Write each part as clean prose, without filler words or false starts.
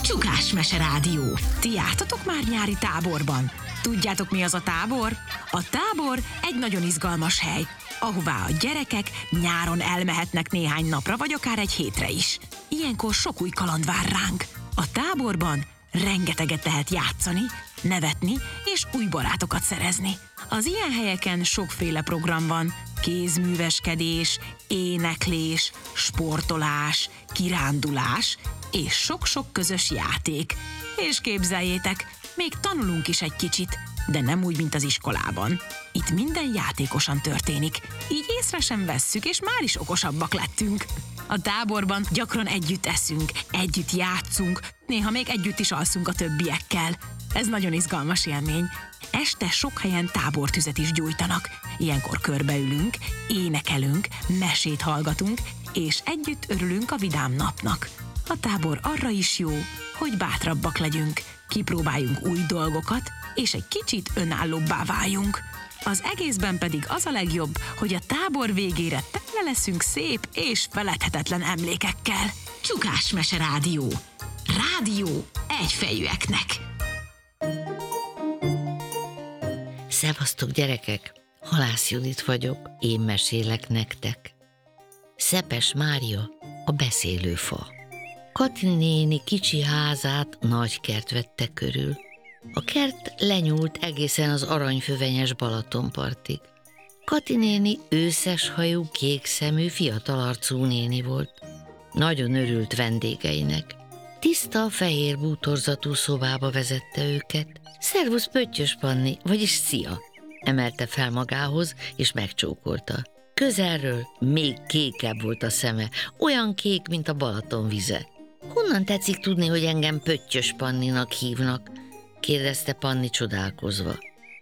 Csukás-mese rádió. Ti jártatok már nyári táborban? Tudjátok, mi az a tábor? A tábor egy nagyon izgalmas hely, ahová a gyerekek nyáron elmehetnek néhány napra, vagy akár egy hétre is. Ilyenkor sok új kaland vár ránk. A táborban rengeteget lehet játszani, nevetni és új barátokat szerezni. Az ilyen helyeken sokféle program van: kézműveskedés, éneklés, sportolás, kirándulás és sok-sok közös játék. És képzeljétek, még tanulunk is egy kicsit, de nem úgy, mint az iskolában. Itt minden játékosan történik, így észre sem vesszük, és már is okosabbak lettünk. A táborban gyakran együtt eszünk, együtt játszunk, néha még együtt is alszunk a többiekkel. Ez nagyon izgalmas élmény. Este sok helyen tábortüzet is gyújtanak. Ilyenkor körbeülünk, énekelünk, mesét hallgatunk, és együtt örülünk a vidám napnak. A tábor arra is jó, hogy bátrabbak legyünk, kipróbáljunk új dolgokat, és egy kicsit önállóbbá váljunk. Az egészben pedig az a legjobb, hogy a tábor végére tele leszünk szép és feledhetetlen emlékekkel. Csukás-mese rádió. Rádió egyfejűeknek. Szevasztok, gyerekek! Halász Judit vagyok, én mesélek nektek. Szepes Mária, a beszélő fa. Kati néni kicsi házát nagy kert vette körül. A kert lenyúlt egészen az aranyfüvenyes Balatonpartig. Kati néni őszes hajú, kékszemű, fiatal arcú néni volt. Nagyon örült vendégeinek. Tiszta, fehér bútorzatú szobába vezette őket. Szervusz, Pöttyös Panni, vagyis szia! Emelte fel magához, és megcsókolta. Közelről még kékebb volt a szeme, olyan kék, mint a Balaton vize. Honnan tetszik tudni, hogy engem Pöttyös Panninak hívnak? Kérdezte Panni csodálkozva.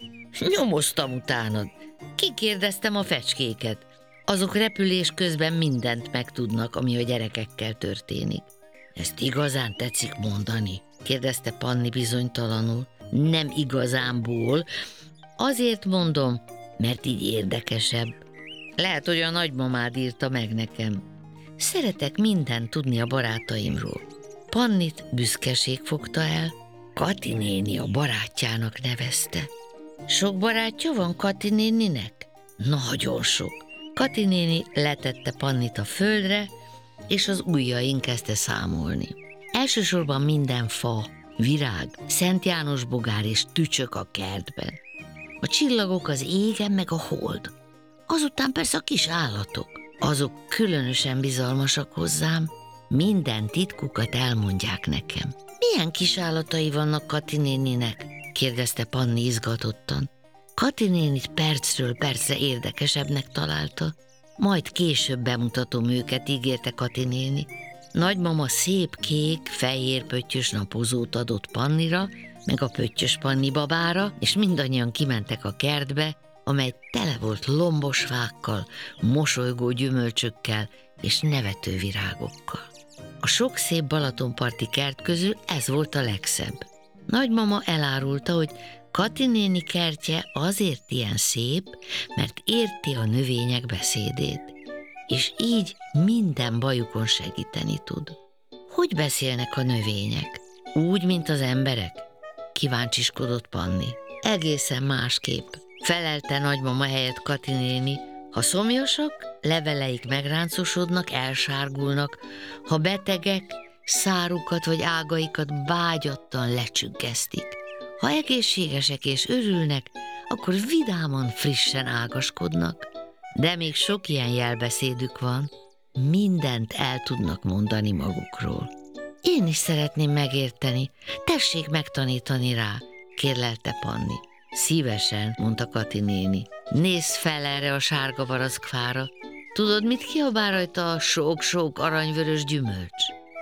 Nyomoztam utánad. Kikérdeztem a fecskéket. Azok repülés közben mindent megtudnak, ami a gyerekekkel történik. Ezt igazán tetszik mondani? Kérdezte Panni bizonytalanul. Nem igazánból. Azért mondom, mert így érdekesebb. Lehet, hogy a nagymamád írta meg nekem. Szeretek mindent tudni a barátaimról. Pannit büszkeség fogta el. Kati néni a barátjának nevezte. Sok barátja van Kati néninek? Nagyon sok. Kati néni letette Pannit a földre, és az ujjain kezdte számolni. Elsősorban minden fa, virág, Szent János bogár és tücsök a kertben. A csillagok az égen, meg a hold. Azután persze a kis állatok. Azok különösen bizalmasak hozzám, minden titkukat elmondják nekem. Milyen kis állatai vannak Kati néninek? Kérdezte Panni izgatottan. Kati nénit percről percre érdekesebbnek találta, majd később bemutatom őket, ígérte Kati néni. Nagymama szép kék, fehér pöttyös napozót adott Pannira, meg a Pöttyös Panni babára, és mindannyian kimentek a kertbe, amely tele volt lombos fákkal, mosolygó gyümölcsökkel és nevető virágokkal. A sok szép balatonparti kert közül ez volt a legszebb. Nagymama elárulta, hogy Kati néni kertje azért ilyen szép, mert érti a növények beszédét, és így minden bajukon segíteni tud. Hogy beszélnek a növények? Úgy, mint az emberek? Kíváncsiskodott Panni. Egészen másképp, felelte nagymama helyett Kati néni. Ha szomjasak, leveleik megráncosodnak, elsárgulnak, ha betegek, szárukat vagy ágaikat vágyattan lecsüggesztik. Ha egészségesek és örülnek, akkor vidáman, frissen ágaskodnak. De még sok ilyen jelbeszédük van, mindent el tudnak mondani magukról. Én is szeretném megérteni, tessék megtanítani rá, kérlelte Panni. Szívesen, mondta Kati néni. Nézz fel erre a sárga barackfára. Tudod, mit kiabál rajta a sok-sok aranyvörös gyümölcs?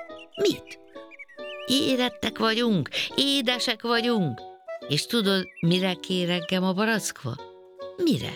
Mit? Érettek vagyunk, édesek vagyunk. És tudod, mire kér engem a barackfa? Mire?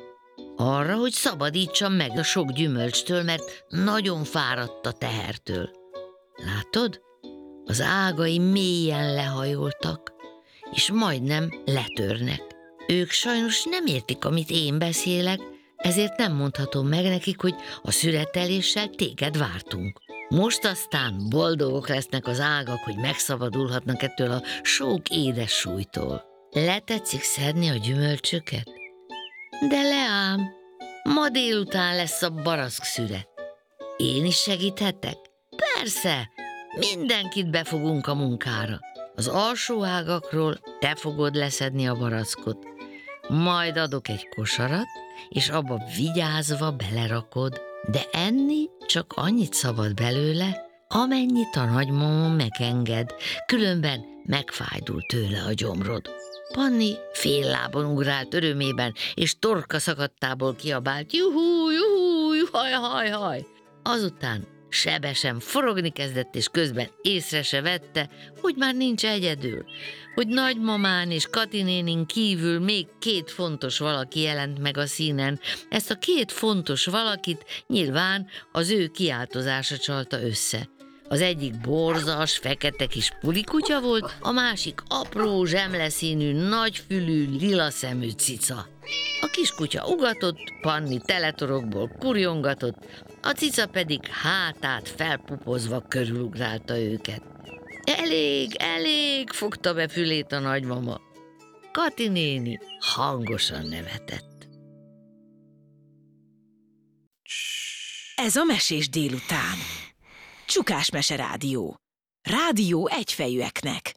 Arra, hogy szabadítsam meg a sok gyümölcstől, mert nagyon fáradt a tehertől. Látod? Az ágai mélyen lehajoltak, és majdnem letörnek. Ők sajnos nem értik, amit én beszélek, ezért nem mondhatom meg nekik, hogy a szüreteléssel téged vártunk. Most aztán boldogok lesznek az ágak, hogy megszabadulhatnak ettől a sok édes súlytól. Letetszik szedni a gyümölcsöket? De leám, ma délután lesz a barakszszüret. Én is segíthetek? Persze, mindenkit befogunk a munkára. Az alsó ágakról te fogod leszedni a barackot. Majd adok egy kosarat, és abba vigyázva belerakod, de enni csak annyit szabad belőle, amennyit a nagymama megenged, különben megfájdul tőle a gyomrod. Panni fél lábon ugrált örömében, és torka szakadtából kiabált: juhú, juhú, juhaj, haj, haj. Azután sebesen forogni kezdett, és közben észre se vette, hogy már nincs egyedül, hogy nagymamán és Kati nénin kívül még 2 fontos valaki jelent meg a színen. Ezt a 2 fontos valakit nyilván az ő kiáltozása csalta össze. Az egyik borzas, fekete kis pulikutya volt, a másik apró, zsemleszínű, nagyfülű, lila szemű cica. A kiskutya ugatott, Panni teletorokból kurjongatott, a cica pedig hátát felpupozva körülugrálta őket. Elég, elég, fogta be fülét a nagymama. Kati néni hangosan nevetett. Ez a Mesés délután. Csukás Mese Rádió. Rádió egyfejűeknek.